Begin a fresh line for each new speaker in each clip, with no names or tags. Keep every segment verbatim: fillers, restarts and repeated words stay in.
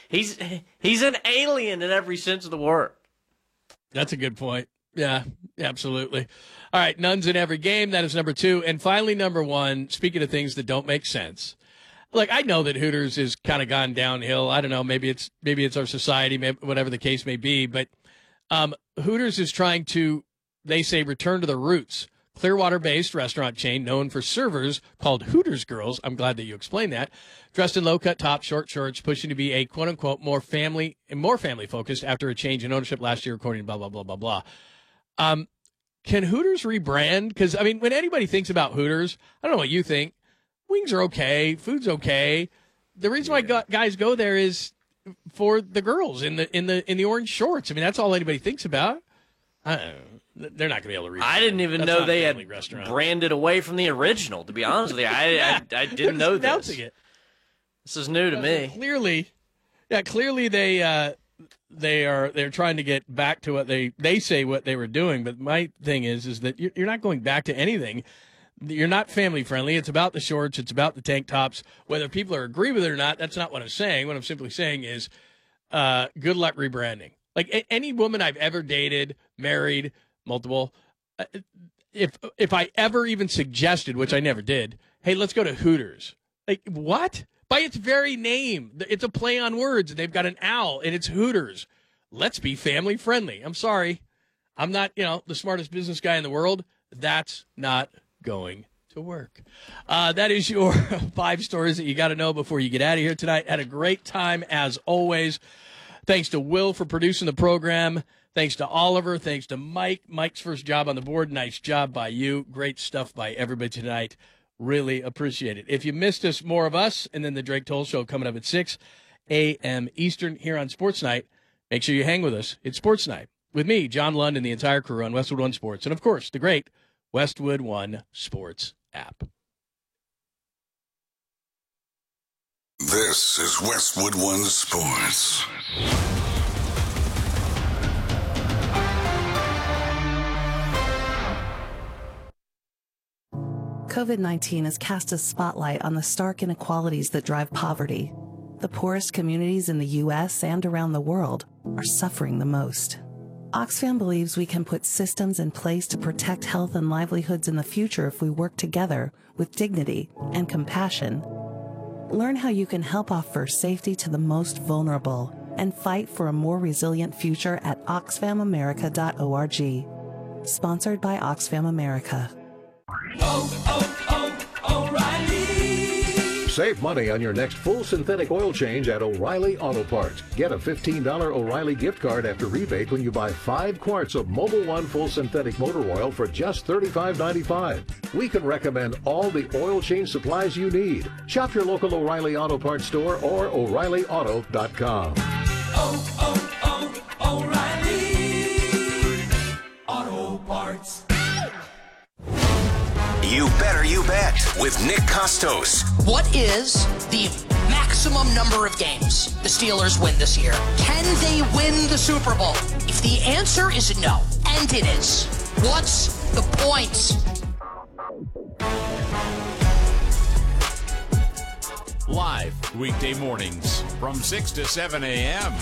He's he's an alien in every sense of the word.
That's a good point. Yeah, absolutely. All right, nuns in every game. That is number two. And finally, number one, speaking of things that don't make sense. Like, I know that Hooters has kind of gone downhill. I don't know. Maybe it's maybe it's our society, maybe, whatever the case may be. But um, Hooters is trying to, they say, return to the roots. Clearwater-based restaurant chain known for servers called Hooters Girls. I'm glad that you explained that. Dressed in low-cut tops, short shorts, pushing to be a quote-unquote more family more family-focused after a change in ownership last year, according to blah, blah, blah, blah, blah. Um, can Hooters rebrand? Because, I mean, when anybody thinks about Hooters, I don't know what you think. Wings are okay. Food's okay. The reason why go- guys go there is for the girls in the in the in the orange shorts. I mean, that's all anybody thinks about. I don't know. They're not going to be able to read.
I didn't even
That's
know they had
restaurant.
branded away from the original, to be honest with you. I, I, I didn't know this.
It.
This is new to
uh,
me.
Clearly, yeah, clearly they uh, they are they're trying to get back to what they, they say what they were doing. But my thing is is that you're, you're not going back to anything. You're not family friendly. It's about the shorts. It's about the tank tops. Whether people are agree with it or not, that's not what I'm saying. What I'm simply saying is uh, good luck rebranding. Like a- any woman I've ever dated, married, multiple, uh, if if I ever even suggested, which I never did, hey, let's go to Hooters. Like, what? By its very name, it's a play on words. They've got an owl, and it's Hooters. Let's be family friendly. I'm sorry. I'm not, you know, the smartest business guy in the world. That's not going to work. Uh, that is your five stories that you got to know before you get out of here tonight. Had a great time, as always. Thanks to Will for producing the program. Thanks to Oliver. Thanks to Mike. Mike's first job on the board. Nice job by you. Great stuff by everybody tonight. Really appreciate it. If you missed us, more of us, and then the Drake Toll Show coming up at six a.m. Eastern here on Sports Night. Make sure you hang with us. It's Sports Night with me, John Lund, and the entire crew on Westwood One Sports. And, of course, the great Westwood One Sports app.
This is Westwood One Sports.
COVID nineteen has cast a spotlight on the stark inequalities that drive poverty. The poorest communities in the U S and around the world are suffering the most. Oxfam believes we can put systems in place to protect health and livelihoods in the future if we work together with dignity and compassion. Learn how you can help offer safety to the most vulnerable and fight for a more resilient future at oxfam america dot org. Sponsored by Oxfam America.
Oh, oh, oh, O'Reilly!
Save money on your next full synthetic oil change at O'Reilly Auto Parts. Get a fifteen dollars O'Reilly gift card after rebate when you buy five quarts of Mobil One full synthetic motor oil for just thirty-five ninety-five. We can recommend all the oil change supplies you need. Shop your local O'Reilly Auto Parts store or O'Reilly Auto dot com.
Oh, oh, oh, O'Reilly Auto Parts.
You Better You Bet with Nick Costos.
What is the maximum number of games the Steelers win this year? Can they win the Super Bowl? If the answer is no, and it is, what's the point?
Live weekday mornings from six to seven a.m.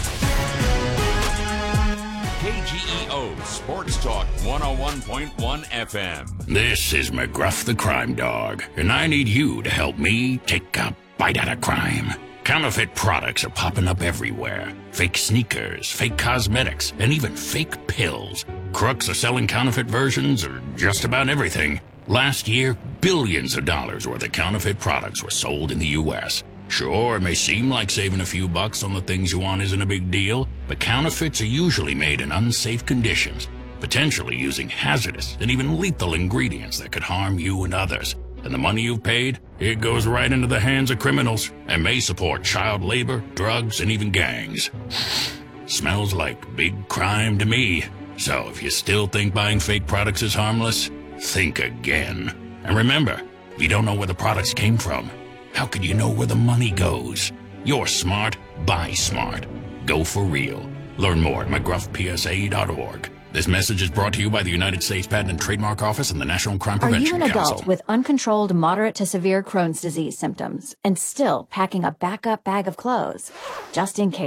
K G E O Sports Talk one oh one point one F M.
This is McGruff the Crime Dog, and I need you to help me take a bite out of crime. Counterfeit products are popping up everywhere. Fake sneakers, fake cosmetics, and even fake pills. Crooks are selling counterfeit versions of just about everything. Last year, billions of dollars worth of counterfeit products were sold in the U S Sure, it may seem like saving a few bucks on the things you want isn't a big deal, but counterfeits are usually made in unsafe conditions, potentially using hazardous and even lethal ingredients that could harm you and others. And the money you've paid, it goes right into the hands of criminals and may support child labor, drugs, and even gangs. Smells like big crime to me. So if you still think buying fake products is harmless, think again. And remember, if you don't know where the products came from, how could you know where the money goes? You're smart, buy smart. Go for real. Learn more at mcgruff p s a dot org. This message is brought to you by the United States Patent and Trademark Office and the National Crime Prevention Council.
Are you an
Council.
adult with uncontrolled moderate to severe Crohn's disease symptoms and still packing a backup bag of clothes just in case?